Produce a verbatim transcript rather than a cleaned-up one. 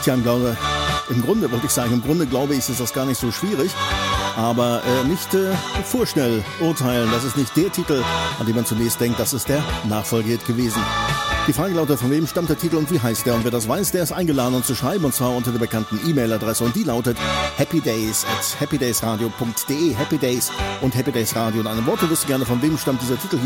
Tja, im, Glaube, im Grunde wollte ich sagen, im Grunde glaube ich, ist das gar nicht so schwierig. Aber äh, nicht äh, vorschnell urteilen, das ist nicht der Titel, an den man zunächst denkt, das ist der Nachfolgehit gewesen. Die Frage lautet, von wem stammt der Titel und wie heißt der? Und wer das weiß, der ist eingeladen, uns zu schreiben, und zwar unter der bekannten E-Mail-Adresse, und die lautet happydays at happydaysradio punkt de. Happy Days und Happy Days Radio in einem Wort. Du wüsstest gerne, von wem stammt dieser Titel hier.